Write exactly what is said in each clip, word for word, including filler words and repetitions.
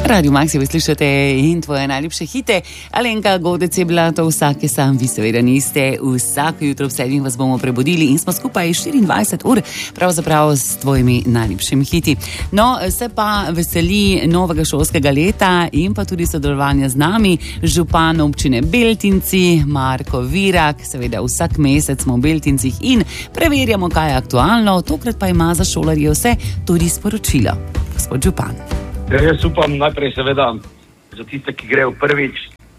Radio Maxi, vi slušate in tvoje najljubše hite. Alenka Godec je bila to vsake sam, vi seveda niste. Vsako jutro v sedmih vas bomo prebudili in smo skupaj štiriindvajset ur, pravzaprav s tvojimi najljubšimi hiti. No, se pa veseli novega šolskega leta in pa tudi sodelovanja z nami, župan občine Beltinci, Marko Virak. Seveda vsak mesec smo v Beltincih in preverjamo, kaj je aktualno. Tokrat pa ima za šolarje vse tudi sporočilo. Gospod župan. Jaz upam najprej seveda za tiste, ki grejo prvič,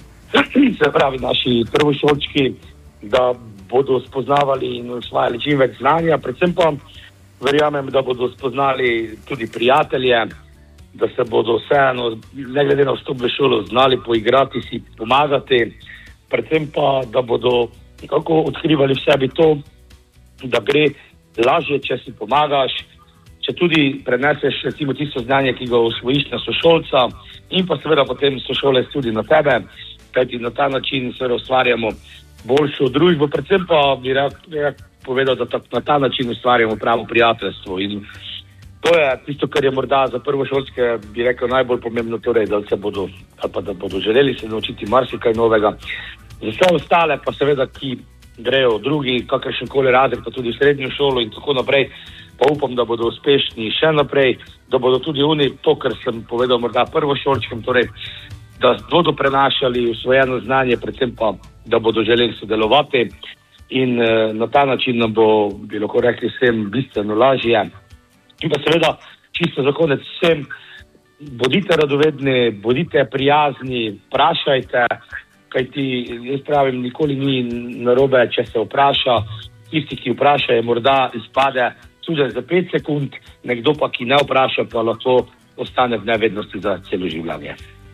se pravi naši prvošolčki, da bodo spoznavali in usvajali čim več znanja, predvsem pa verjamem, da bodo spoznali tudi prijatelje, da se bodo vseeno, ne glede na vstop v šolo, znali poigrati, si pomagati, predvsem pa, da bodo nekako odkrivali v sebi to, da gre lažje, če si pomagaš, če tudi preneseš recimo tisto znanje, ki ga osvojiš na sošolca in pa seveda potem sošolec tudi na tebe, kajti na ta način seveda ustvarjamo boljšo družbo, predvsem pa bi rad, rad povedal, da tak, na ta način ustvarjamo pravo prijateljstvo in to je tisto, kar je morda za prvošolske, bi rekel, najbolj pomembno, torej, da se bodo, ali pa da bodo želeli se naučiti marsikaj novega. Za vse ostale pa seveda, ki grejo drugi, kakršenkoli razred, pa tudi v srednjo šolo in tako naprej, pa upam, da bodo uspešni še naprej, da bodo tudi oni, to, kar sem povedal morda prvošolčkem, torej, da bodo prenašali usvojeno znanje, predvsem pa, da bodo želeli sodelovati in eh, na ta način nam bo, bi lahko rekli, vsem bistveno lažje. In pa seveda, čisto za konec vsem, bodite radovedni, bodite prijazni, vprašajte, kajti jaz pravim, nikoli ni narobe, če se vpraša, tisti, ki vprašajo, morda izpade tudi za pet sekund, nekdo pa, ki ne vpraša, pa lahko ostane v nevednosti za celo življenje.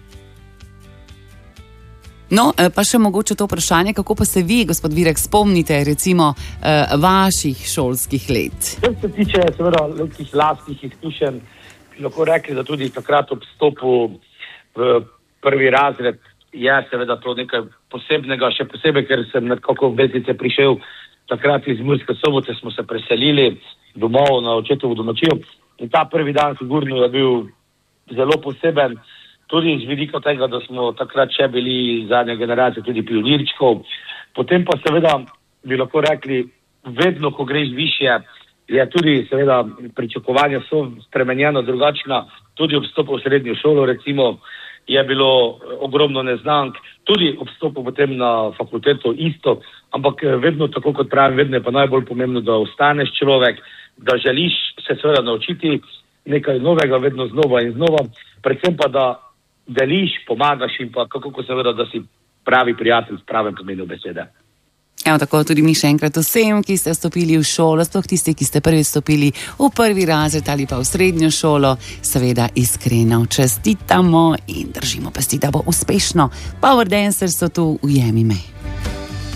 No, pa še mogoče to vprašanje, kako pa se vi, gospod Virek, spomnite recimo vaših šolskih let? Kar se tiče seveda nekih lastnih izkušenj, bi lahko rekli, da tudi takrat ob vstopu v prvi razred je seveda to nekaj posebnega, še posebej, ker sem nekako v Beltince prišel takrat iz Murske Sobote, smo se preselili domov na očetovo domačijo in ta prvi dan sigurno je bil zelo poseben, tudi iz vidika tega, da smo takrat še bili zadnja generacija tudi pionirčkov. Potem pa seveda bi lahko rekli, vedno, ko greš višje, je tudi seveda pričakovanja so spremenjeno drugačna, tudi ob vstopu v srednjo šolo recimo je bilo ogromno neznank, tudi ob vstopu potem na fakulteto isto, ampak vedno, tako kot pravim, vedno je pa najbolj pomembno, da ostaneš človek, da želiš se seveda naučiti nekaj novega, vedno znova in znova, predvsem pa, da deliš, pomagaš in pa kako seveda, da si pravi prijatelj s pravim pomenu besede. Evo tako tudi mi še enkrat vsem, ki ste vstopili v šolo, sploh tisti, ki ste prvi vstopili v prvi razred ali pa v srednjo šolo, seveda iskreno čestitamo in držimo pesti, da bo uspešno. Power Dancers so tu, ujemi me.